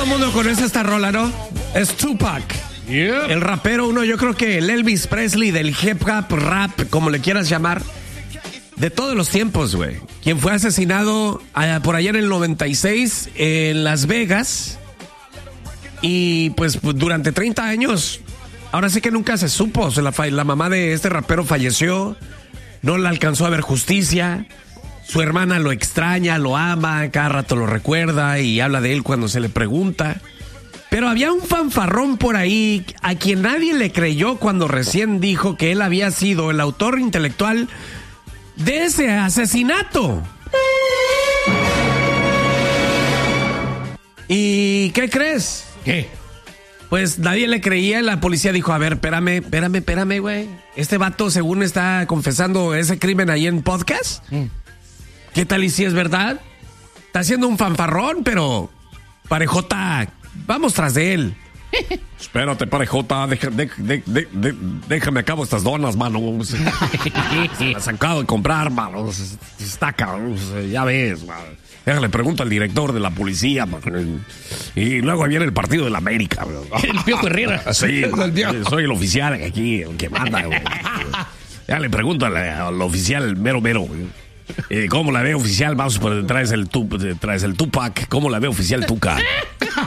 Todo el mundo conoce esta rola, ¿no? Es Tupac. Yeah. El rapero, yo creo que el Elvis Presley del hip hop, rap, como le quieras llamar, de todos los tiempos, güey. Quien fue asesinado por allá en el 96 en Las Vegas. Y pues durante 30 años, ahora sí que nunca se supo. O sea, la mamá de este rapero falleció, no le alcanzó a ver justicia. Su hermana lo extraña, lo ama, cada rato lo recuerda y habla de él cuando se le pregunta. Pero había un fanfarrón por ahí a quien nadie le creyó cuando recién dijo que él había sido el autor intelectual de ese asesinato. ¿Y qué crees? ¿Qué? Pues nadie le creía y la policía dijo, a ver, espérame, güey. Este vato según está confesando ese crimen ahí en podcast. ¿Qué tal y si es verdad? Está haciendo un fanfarrón, pero parejota, vamos tras de él. Espérate, parejota, déjame acabo estas donas, mano. Las acabo de comprar, mano. Está cabrón, ya ves, mano. Déjale, pregunto al director de la policía, mano. Y luego viene el partido de la América, bro. El Piojo Herrera. Sí, soy el oficial aquí, el que manda, güey. Ya le pregunto al oficial mero, güey. ¿Cómo la ve oficial? Vamos, traes el Tupac. ¿Cómo la ve oficial Tuca?